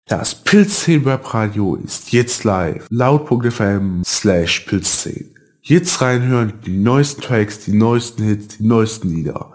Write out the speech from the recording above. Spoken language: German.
Das Pilz10 Webradio ist jetzt live. Laut.fm/Pilz10. Jetzt reinhören, die neuesten Tracks, die neuesten Hits, die neuesten Lieder.